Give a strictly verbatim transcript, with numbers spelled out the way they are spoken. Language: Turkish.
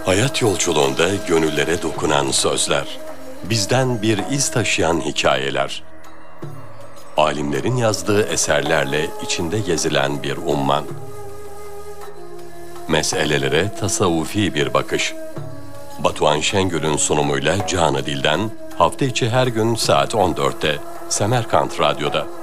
Hayat yolculuğunda gönüllere dokunan sözler, bizden bir iz taşıyan hikayeler, alimlerin yazdığı eserlerle içinde gezilen bir umman, meselelere tasavvufi bir bakış. Batuhan Şengül'ün sunumuyla Canı Dil'den hafta içi her gün saat on dörtte Semerkant Radyo'da.